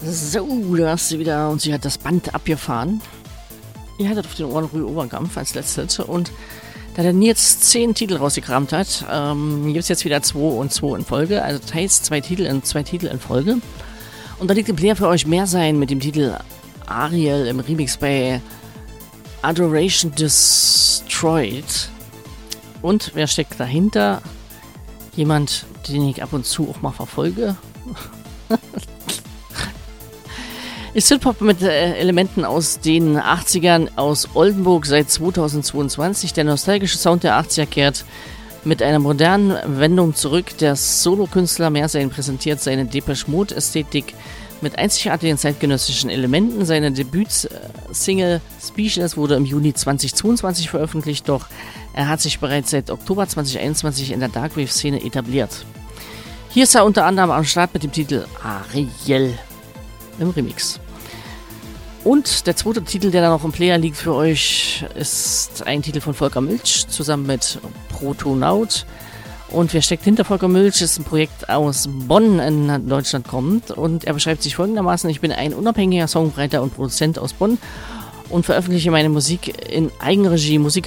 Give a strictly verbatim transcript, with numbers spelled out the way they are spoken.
So, da hast du wieder und sie hat das Band abgefahren. Ihr hattet auf den Ohren Rue Oberkampf als letztes und da der Nils zehn Titel rausgekramt hat, ähm, gibt es jetzt wieder zwei und zwei in Folge, also das heißt zwei Titel in zwei Titel in Folge. Und da liegt im Player für euch mehr sein mit dem Titel Ariel im Remix bei Adoration Destroyed. Und wer steckt dahinter? Jemand, den ich ab und zu auch mal verfolge. Ist Hip-Hop mit äh, Elementen aus den achtzigern aus Oldenburg seit zweitausendzweiundzwanzig. Der nostalgische Sound der achtziger kehrt mit einer modernen Wendung zurück. Der Solokünstler Mehrsein präsentiert seine Depeche Mode Ästhetik mit einzigartigen zeitgenössischen Elementen. Seine Debütsingle Speechless wurde im Juni zweitausendzweiundzwanzig veröffentlicht, doch er hat sich bereits seit Oktober zweitausendeinundzwanzig in der Darkwave-Szene etabliert. Hier ist er unter anderem am Start mit dem Titel Ariel im Remix. Und der zweite Titel, der da noch im Player liegt für euch, ist ein Titel von Volker Milch zusammen mit Protonaut. Und wer steckt hinter Volker Milch, ist ein Projekt aus Bonn in Deutschland kommt. Und er beschreibt sich folgendermaßen: Ich bin ein unabhängiger Songwriter und Produzent aus Bonn und veröffentliche meine Musik in Eigenregie. Musik